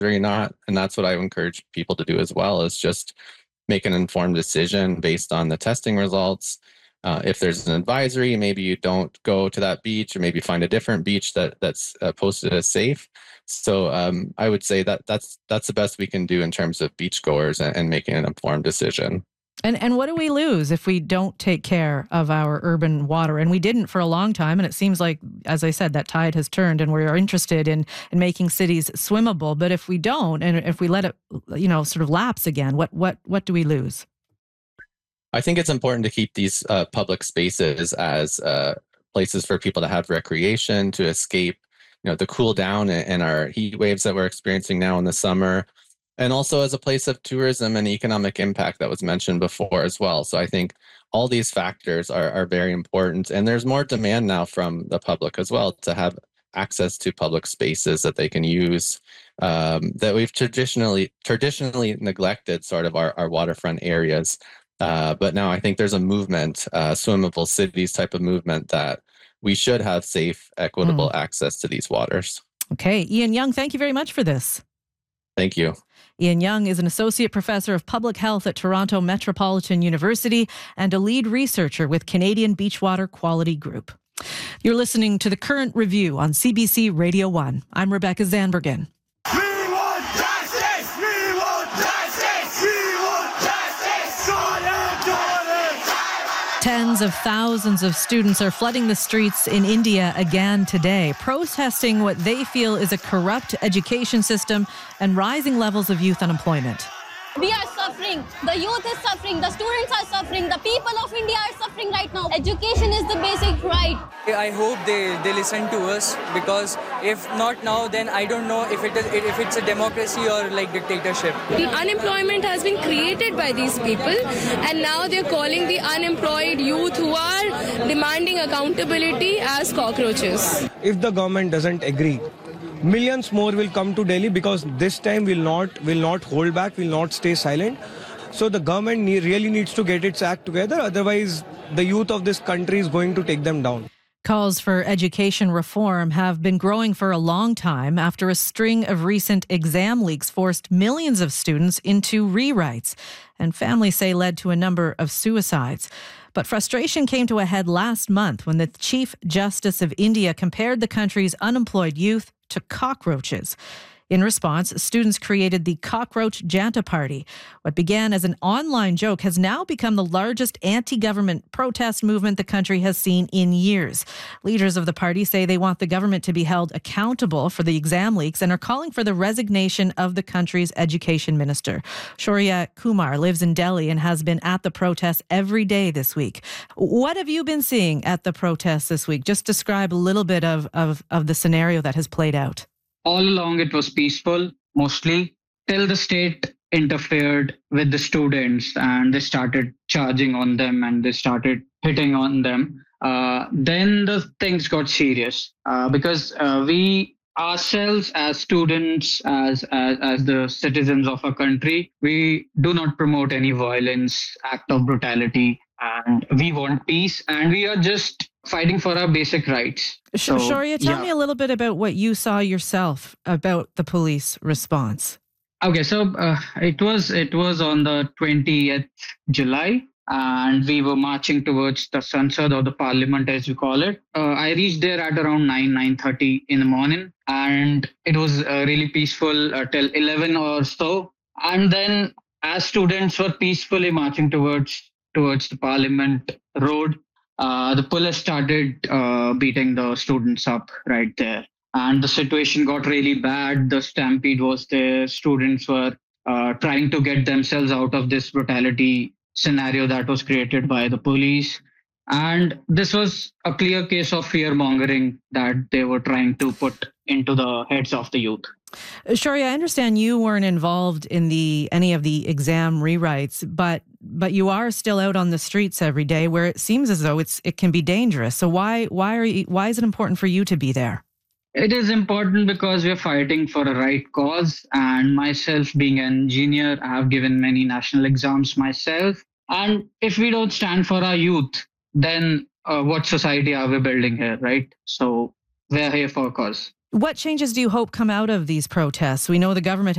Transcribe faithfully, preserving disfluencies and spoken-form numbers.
or not. And that's what I encourage people to do as well, is just make an informed decision based on the testing results. Uh, if there's an advisory, maybe you don't go to that beach, or maybe find a different beach that that's uh, posted as safe. So um, I would say that that's that's the best we can do in terms of beachgoers and, and making an informed decision. And and what do we lose if we don't take care of our urban water? And we didn't for a long time. And it seems like, as I said, that tide has turned and we are interested in, in making cities swimmable. But if we don't, and if we let it, you know, sort of lapse again, what what what do we lose? I think it's important to keep these uh, public spaces as uh, places for people to have recreation, to escape, you know, the cool down in our heat waves that we're experiencing now in the summer. And also as a place of tourism and economic impact that was mentioned before as well. So I think all these factors are, are very important. And there's more demand now from the public as well to have access to public spaces that they can use, um, that we've traditionally traditionally neglected, sort of our, our waterfront areas. Uh, but now I think there's a movement, uh, swimmable cities type of movement, that we should have safe, equitable mm. access to these waters. Okay. Ian Young, thank you very much for this. Thank you. Ian Young is an associate professor of public health at Toronto Metropolitan University and a lead researcher with Canadian Beachwater Quality Group. You're listening to The Current Review on C B C Radio one. I'm Rebecca Zandbergen. We want justice! We want justice! We want justice! Tens of thousands of students are flooding the streets in India again today, protesting what they feel is a corrupt education system and rising levels of youth unemployment. We are suffering. The youth is suffering. The students are suffering. The people of India are suffering right now. Education is the basic right. I hope they, they listen to us, because if not now, then I don't know if it is if it's a democracy or like dictatorship. The unemployment has been created by these people, and now they're calling the unemployed youth who are demanding accountability as cockroaches. If the government doesn't agree, millions more will come to Delhi, because this time will not will not hold back, will not stay silent. So the government need, really needs to get its act together. Otherwise, the youth of this country is going to take them down. Calls for education reform have been growing for a long time after a string of recent exam leaks forced millions of students into rewrites, and families say led to a number of suicides. But frustration came to a head last month when the Chief Justice of India compared the country's unemployed youth to cockroaches. In response, students created the Cockroach Janta Party. What began as an online joke has now become the largest anti-government protest movement the country has seen in years. Leaders of the party say they want the government to be held accountable for the exam leaks and are calling for the resignation of the country's education minister. Shaurya Kumar lives in Delhi and has been at the protests every day this week. What have you been seeing at the protests this week? Just describe a little bit of, of, of the scenario that has played out. All along it was peaceful, mostly, till the state interfered with the students and they started charging on them and they started hitting on them. Uh, then the things got serious uh, because uh, we ourselves as students, as, as as the citizens of a country, we do not promote any violence, act of brutality, and we want peace, and we are just fighting for our basic rights. So, Shaurya, tell yeah. me a little bit about what you saw yourself about the police response. Okay, so uh, it was it was on the twentieth of July, and we were marching towards the Sansad, or the Parliament as we call it. Uh, I reached there at around nine, nine thirty in the morning, and it was uh, really peaceful uh, till eleven or so. And then as students were peacefully marching towards towards the Parliament Road, Uh, the police started uh, beating the students up right there. And the situation got really bad. The stampede was there. Students were uh, trying to get themselves out of this brutality scenario that was created by the police. And this was a clear case of fear mongering that they were trying to put into the heads of the youth. Shaurya, I understand you weren't involved in the any of the exam rewrites, but but you are still out on the streets every day, where it seems as though it's it can be dangerous. So why why are you, why is it important for you to be there? It is important because we're fighting for a right cause, and myself being an engineer, I have given many national exams myself. And if we don't stand for our youth, then uh, what society are we building here, right? So we're here for a cause. What changes do you hope come out of these protests? We know the government